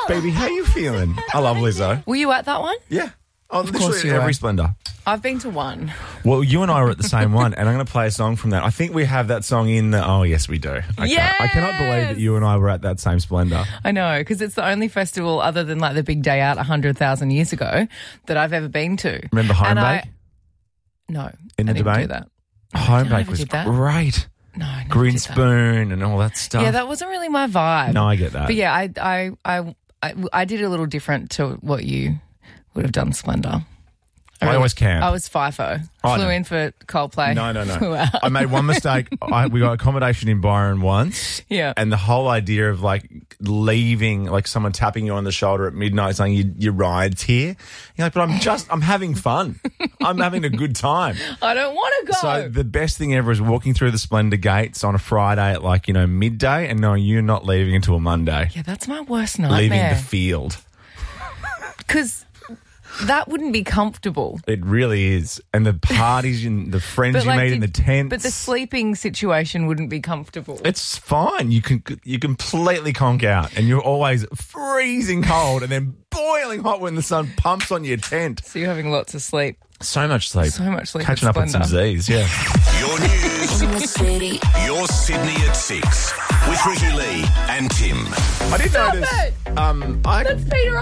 Baby, how you feeling? I love Lizzo. Were you at that one? Yeah. Oh, course literally you every were. Splendour. I've been to one. Well, you and I were at the same one, and I'm going to play a song from that. I think we have that song in the... Oh, yes, we do. I cannot believe that you and I were at that same Splendour. I know, because it's the only festival other than like the big day out 100,000 years ago that I've ever been to. Remember Home Bake? No. In the I didn't debate? do that. Home I Bake never was did that. great. No, I never Green did that. spoon and all that stuff. Yeah, that wasn't really my vibe. No, I get that. But yeah, I did a little different to what you would have done, Splendour. I always camp. I was FIFO. Oh, Flew no. in for Coldplay. No. Flew out. I made one mistake. We got accommodation in Byron once. Yeah. And the whole idea of like leaving, like someone tapping you on the shoulder at midnight saying your ride's here. You're like, but I'm having fun. I'm having a good time. I don't want to go. So the best thing ever is walking through the Splendour gates on a Friday at like, midday and knowing you're not leaving until Monday. Yeah, that's my worst nightmare. Leaving the field. Because that wouldn't be comfortable. It really is. And the parties and the friends you meet in the tents. But the sleeping situation wouldn't be comfortable. It's fine. You completely conk out and you're always freezing cold and then boiling hot when the sun pumps on your tent. So you're having lots of sleep. So much sleep. So much sleep. Catching up on some Z's, yeah. Your news. In the city. Your Sydney at 6 with Ricky Lee and Tim. I did notice. That's Peter